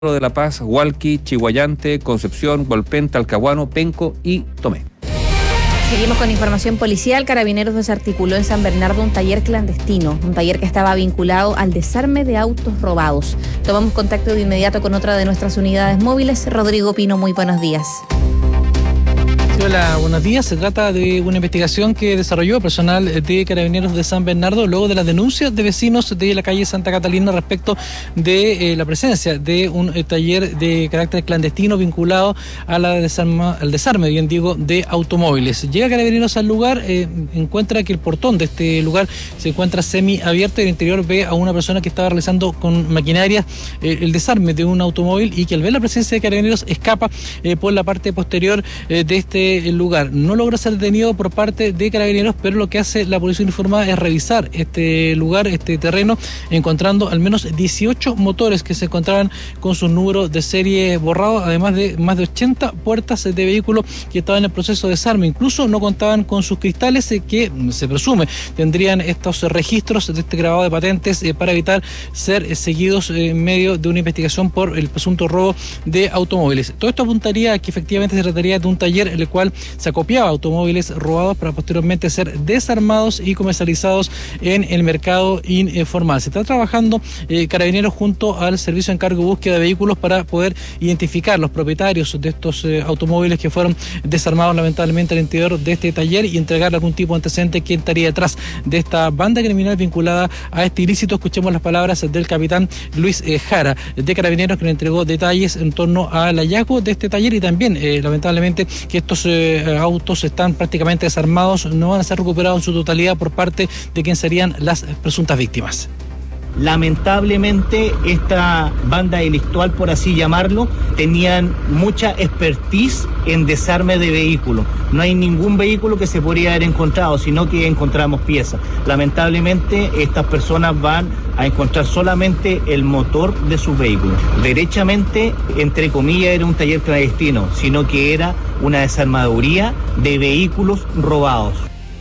de La Paz, Hualqui, Chiguayante, Concepción, Hualpén, Talcahuano, Penco y Tomé. Seguimos con información policial. Carabineros desarticuló en San Bernardo un taller clandestino, un taller que estaba vinculado al desarme de autos robados. Tomamos contacto de inmediato con otra de nuestras unidades móviles. Rodrigo Pino, muy buenos días. Hola, buenos días. Se trata de una investigación que desarrolló personal de Carabineros de San Bernardo luego de las denuncias de vecinos de la calle Santa Catalina respecto de la presencia de un taller de carácter clandestino vinculado a al desarme, bien digo, de automóviles. Llega Carabineros al lugar, encuentra que el portón de este lugar se encuentra semiabierto y al interior ve a una persona que estaba realizando con maquinaria el desarme de un automóvil y que al ver la presencia de Carabineros escapa por la parte posterior de este lugar. No logra ser detenido por parte de Carabineros, pero lo que hace la policía uniformada es revisar este lugar, este terreno, encontrando al menos 18 motores que se encontraban con sus números de serie borrados, además de más de 80 puertas de vehículos que estaban en el proceso de desarme. Incluso no contaban con sus cristales que se presume tendrían estos registros de este grabado de patentes para evitar ser seguidos en medio de una investigación por el presunto robo de automóviles. Todo esto apuntaría a que efectivamente se trataría de un taller en el cual se acopiaba automóviles robados para posteriormente ser desarmados y comercializados en el mercado informal. Se está trabajando Carabineros junto al Servicio de Encargo y Búsqueda de Vehículos para poder identificar los propietarios de estos automóviles que fueron desarmados lamentablemente al interior de este taller y entregar algún tipo de antecedente que estaría detrás de esta banda criminal vinculada a este ilícito. Escuchemos las palabras del capitán Luis Jara de Carabineros, que nos entregó detalles en torno al hallazgo de este taller y también lamentablemente que estos autos están prácticamente desarmados, no van a ser recuperados en su totalidad por parte de quien serían las presuntas víctimas. Lamentablemente esta banda delictual, por así llamarlo, tenían mucha expertise en desarme de vehículos. No hay ningún vehículo que se podría haber encontrado, sino que encontramos piezas. Lamentablemente estas personas van a encontrar solamente el motor de sus vehículos. Derechamente, entre comillas, era un taller clandestino, sino que era una desarmaduría de vehículos robados.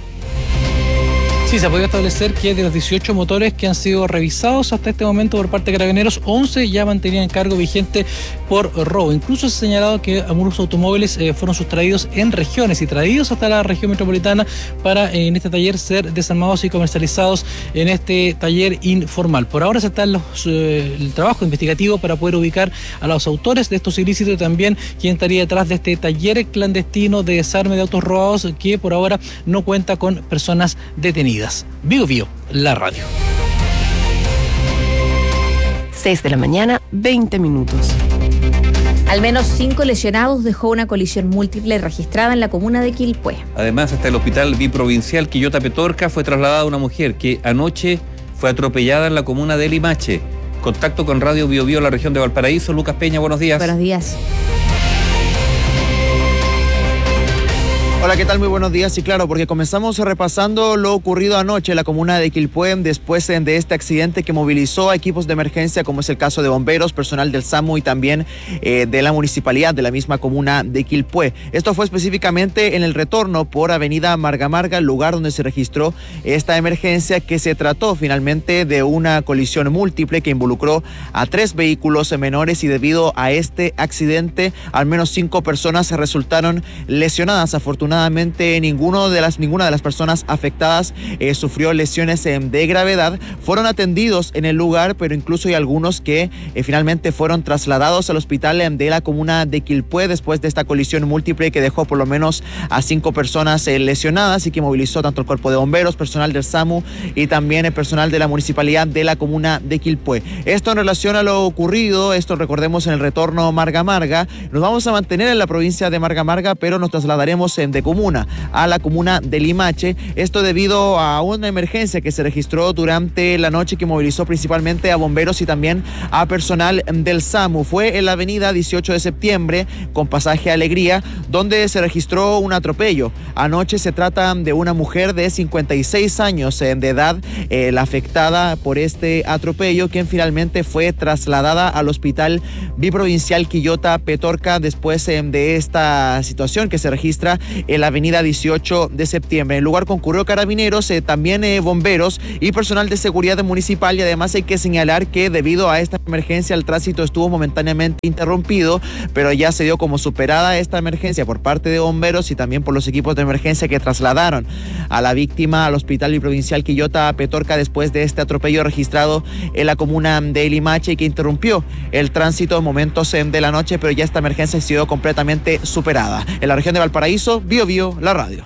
Sí, se ha podido establecer que de los 18 motores que han sido revisados hasta este momento por parte de Carabineros, 11 ya mantenían cargo vigente por robo. Incluso se ha señalado que algunos automóviles fueron sustraídos en regiones y traídos hasta la región metropolitana para en este taller ser desarmados y comercializados en este taller informal. Por ahora se está el trabajo investigativo para poder ubicar a los autores de estos ilícitos y también quién estaría detrás de este taller clandestino de desarme de autos robados que por ahora no cuenta con personas detenidas. Vigo Bio, la radio. 6 de la mañana, 20 minutos. Al menos 5 lesionados dejó una colisión múltiple registrada en la comuna de Quilpué. Además, hasta el hospital biprovincial Quillota Petorca fue trasladada una mujer que anoche fue atropellada en la comuna de Limache. Contacto con Radio Bio Bio, la región de Valparaíso. Lucas Peña, buenos días. Buenos días. Hola, ¿qué tal? Muy buenos días. Y claro, porque comenzamos repasando lo ocurrido anoche en la comuna de Quilpué después de este accidente que movilizó a equipos de emergencia, como es el caso de bomberos, personal del SAMU y también de la municipalidad de la misma comuna de Quilpué. Esto fue específicamente en el retorno por avenida Marga Marga, el lugar donde se registró esta emergencia, que se trató finalmente de una colisión múltiple que involucró a 3 vehículos menores y debido a este accidente al menos 5 personas resultaron lesionadas. Afortunadamente ninguna de las personas afectadas sufrió lesiones de gravedad. Fueron atendidos en el lugar, pero incluso hay algunos que finalmente fueron trasladados al hospital de la comuna de Quilpué después de esta colisión múltiple que dejó por lo menos a 5 personas lesionadas y que movilizó tanto el cuerpo de bomberos, personal del SAMU y también el personal de la municipalidad de la comuna de Quilpué. Esto en relación a lo ocurrido, esto recordemos en el retorno Marga Marga. Nos vamos a mantener en la provincia de Marga Marga, pero nos trasladaremos de comuna a la comuna de Limache. Esto debido a una emergencia que se registró durante la noche que movilizó principalmente a bomberos y también a personal del SAMU. Fue en la avenida 18 de septiembre con pasaje Alegría, donde se registró un atropello. Anoche se trata de una mujer de 56 años de edad, la afectada por este atropello, quien finalmente fue trasladada al hospital biprovincial Quillota Petorca después de esta situación que se registra en la avenida 18 de septiembre. En el lugar concurrió carabineros, también bomberos y personal de seguridad municipal, y además hay que señalar que debido a esta emergencia el tránsito estuvo momentáneamente interrumpido, pero ya se dio como superada esta emergencia por parte de bomberos y también por los equipos de emergencia que trasladaron a la víctima al hospital biprovincial Quillota Petorca después de este atropello registrado en la comuna de Limache y que interrumpió el tránsito en momentos de la noche, pero ya esta emergencia ha sido completamente superada. En la región de Valparaíso, Biobío, la radio.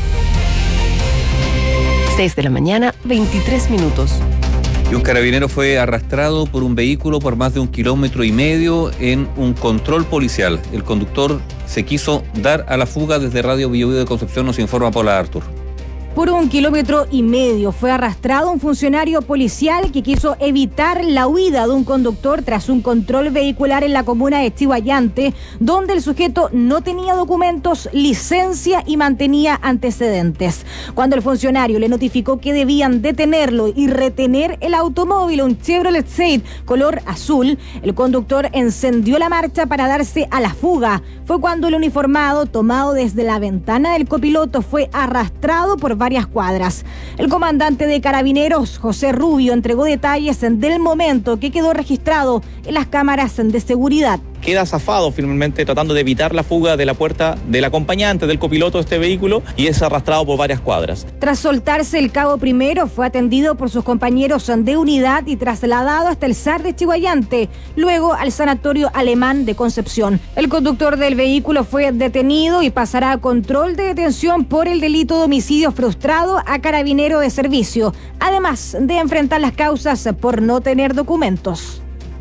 6 de la mañana, 23 minutos. Y un carabinero fue arrastrado por un vehículo por más de 1,5 kilómetros en un control policial. El conductor se quiso dar a la fuga. Desde Radio Biobío de Concepción nos informa Paula Artur. Por 1,5 kilómetros fue arrastrado un funcionario policial que quiso evitar la huida de un conductor tras un control vehicular en la comuna de Chiguayante, donde el sujeto no tenía documentos, licencia y mantenía antecedentes. Cuando el funcionario le notificó que debían detenerlo y retener el automóvil, un Chevrolet State color azul, el conductor encendió la marcha para darse a la fuga. Fue cuando el uniformado, tomado desde la ventana del copiloto, fue arrastrado por varias cuadras. El comandante de Carabineros, José Rubio, entregó detalles del momento que quedó registrado en las cámaras de seguridad. Queda zafado finalmente tratando de evitar la fuga de la puerta del acompañante del copiloto de este vehículo y es arrastrado por varias cuadras. Tras soltarse el cabo primero, fue atendido por sus compañeros de unidad y trasladado hasta el SAR de Chiguayante, luego al Sanatorio Alemán de Concepción. El conductor del vehículo fue detenido y pasará a control de detención por el delito de homicidio frustrado a carabinero de servicio, además de enfrentar las causas por no tener documentos.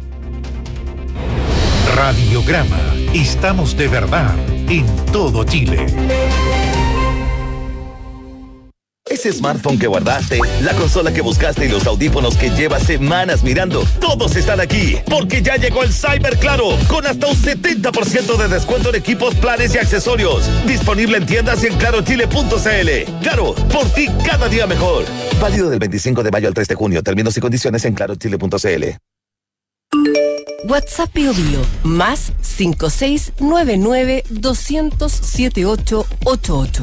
Radiograma. Estamos de verdad en todo Chile. Ese smartphone que guardaste, la consola que buscaste y los audífonos que llevas semanas mirando, todos están aquí, porque ya llegó el Cyber Claro, con hasta un 70% de descuento en equipos, planes y accesorios. Disponible en tiendas y en clarochile.cl. Claro, por ti cada día mejor. Válido del 25 de mayo al 3 de junio. Términos y condiciones en clarochile.cl. WhatsApp Biobío, más 5699 200 7888.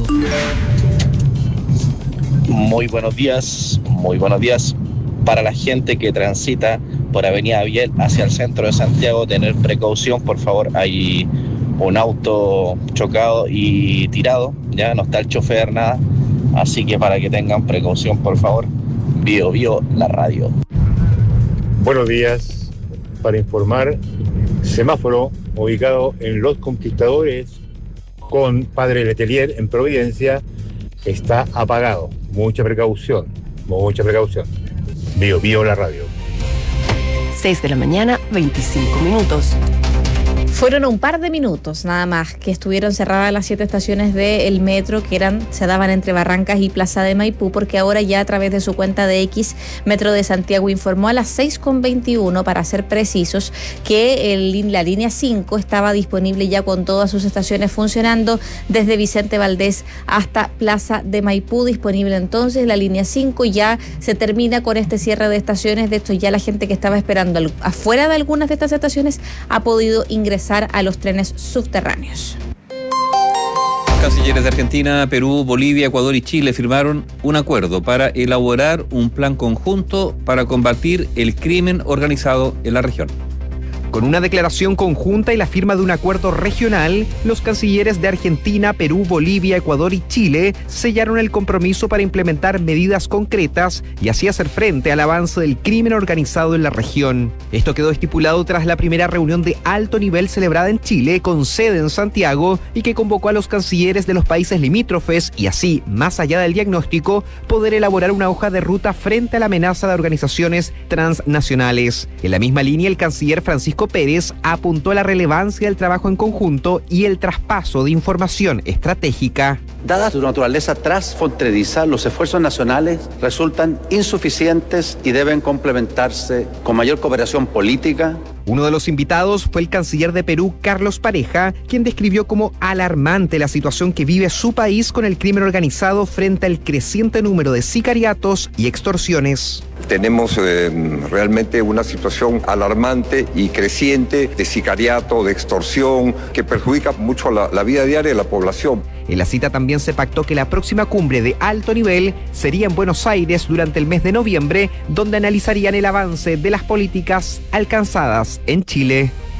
Muy buenos días para la gente que transita por Avenida Biel hacia el centro de Santiago. Tener precaución, por favor. Hay un auto chocado y tirado, ya no está el chofer, nada, así que para que tengan precaución, por favor. Biobío, la radio. Buenos días. Para informar, semáforo ubicado en Los Conquistadores con Padre Letelier en Providencia está apagado. Mucha precaución. Biobío, la radio. 6 de la mañana, 25 minutos. Fueron un par de minutos nada más que estuvieron cerradas las 7 estaciones del metro que se daban entre Barrancas y Plaza de Maipú, porque ahora ya a través de su cuenta de X, Metro de Santiago informó a las 6:21, para ser precisos, que la línea 5 estaba disponible ya con todas sus estaciones funcionando desde Vicente Valdés hasta Plaza de Maipú. Disponible entonces la línea 5, ya se termina con este cierre de estaciones. De hecho, ya la gente que estaba esperando afuera de algunas de estas estaciones ha podido ingresar a los trenes subterráneos. Los cancilleres de Argentina, Perú, Bolivia, Ecuador y Chile firmaron un acuerdo para elaborar un plan conjunto para combatir el crimen organizado en la región. Con una declaración conjunta y la firma de un acuerdo regional, los cancilleres de Argentina, Perú, Bolivia, Ecuador y Chile sellaron el compromiso para implementar medidas concretas y así hacer frente al avance del crimen organizado en la región. Esto quedó estipulado tras la primera reunión de alto nivel celebrada en Chile, con sede en Santiago, y que convocó a los cancilleres de los países limítrofes y así, más allá del diagnóstico, poder elaborar una hoja de ruta frente a la amenaza de organizaciones transnacionales. En la misma línea, el canciller Francisco Pérez apuntó a la relevancia del trabajo en conjunto y el traspaso de información estratégica. Dada su naturaleza transfronteriza, los esfuerzos nacionales resultan insuficientes y deben complementarse con mayor cooperación política. Uno de los invitados fue el canciller de Perú, Carlos Pareja, quien describió como alarmante la situación que vive su país con el crimen organizado frente al creciente número de sicariatos y extorsiones. Tenemos realmente una situación alarmante y creciente de sicariato, de extorsión, que perjudica mucho la vida diaria de la población. En la cita también se pactó que la próxima cumbre de alto nivel sería en Buenos Aires durante el mes de noviembre, donde analizarían el avance de las políticas alcanzadas en Chile.